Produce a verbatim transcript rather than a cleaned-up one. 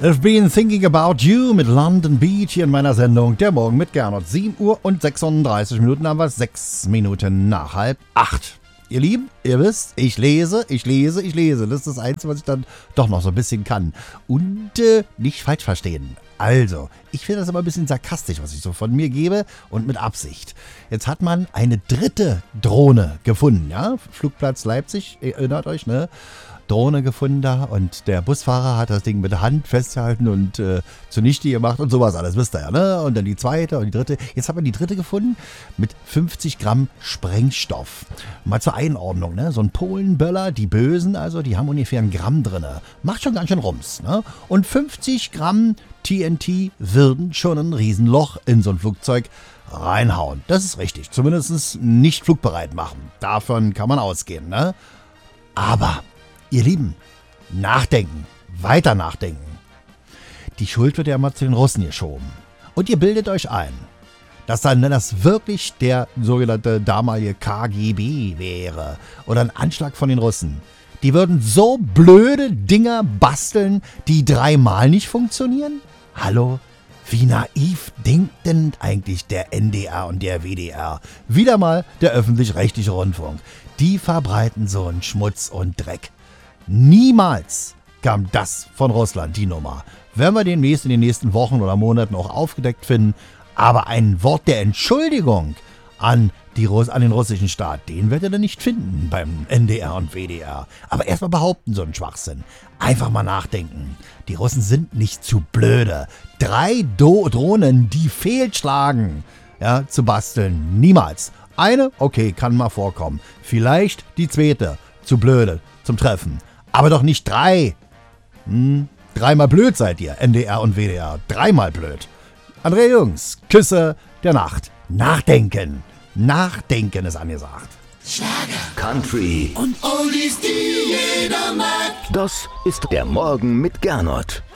I've been thinking about you mit London Beach hier in meiner Sendung Der Morgen mit Gernot. sieben Uhr und sechsunddreißig Minuten, aber sechs Minuten nach halb acht. Ihr Lieben, ihr wisst, ich lese, ich lese, ich lese. Das ist das Einzige, was ich dann doch noch so ein bisschen kann. Und äh, nicht falsch verstehen. Also, ich finde das immer ein bisschen sarkastisch, was ich so von mir gebe und mit Absicht. Jetzt hat man eine dritte Drohne gefunden, ja? Flugplatz Leipzig, ihr erinnert euch, ne? Drohne gefunden da und der Busfahrer hat das Ding mit der Hand festgehalten und äh, zunichte gemacht und sowas alles, wisst ihr ja, ne? Und dann die zweite und die dritte. Jetzt hat man die dritte gefunden mit fünfzig Gramm Sprengstoff. Mal zur Einordnung, ne? So ein Polenböller, die Bösen, also, die haben ungefähr ein Gramm drin. Macht schon ganz schön Rums, ne? Und fünfzig Gramm T N T würden schon ein Riesenloch in so ein Flugzeug reinhauen. Das ist richtig. Zumindest nicht flugbereit machen. Davon kann man ausgehen, ne? Aber ihr Lieben, nachdenken, weiter nachdenken. Die Schuld wird ja immer zu den Russen geschoben. Und ihr bildet euch ein, dass dann das wirklich der sogenannte damalige K G B wäre oder ein Anschlag von den Russen. Die würden so blöde Dinger basteln, die dreimal nicht funktionieren? Hallo? Wie naiv denkt denn eigentlich der N D R und der W D R? Wieder mal der öffentlich-rechtliche Rundfunk. Die verbreiten so einen Schmutz und Dreck. Niemals kam das von Russland, die Nummer. Werden wir demnächst in den nächsten Wochen oder Monaten auch aufgedeckt finden. Aber ein Wort der Entschuldigung an, die Russ- an den russischen Staat, den werdet ihr nicht finden beim N D R und W D R. Aber erstmal behaupten, so einen Schwachsinn. Einfach mal nachdenken. Die Russen sind nicht zu blöde. Drei Do- Drohnen, die fehlschlagen, ja, zu basteln. Niemals. Eine, okay, kann mal vorkommen. Vielleicht die zweite, zu blöde zum Treffen. Aber doch nicht drei. Hm, dreimal blöd seid ihr, N D R und W D R. Dreimal blöd. André Jungs, Küsse der Nacht. Nachdenken. Nachdenken ist angesagt. Schlager, Country und Oldies, die jeder mag. Das ist der Morgen mit Gernot.